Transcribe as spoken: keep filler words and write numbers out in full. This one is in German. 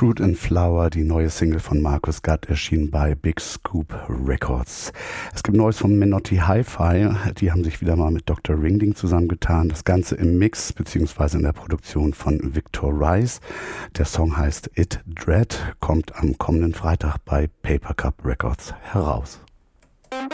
Fruit and Flower, die neue Single von Markus Gatt, erschien bei Big Scoop Records. Es gibt Neues von Menotti Hi-Fi, die haben sich wieder mal mit Doktor Ringding zusammengetan. Das Ganze im Mix bzw. in der Produktion von Victor Rice. Der Song heißt It Dread, kommt am kommenden Freitag bei Paper Cup Records heraus.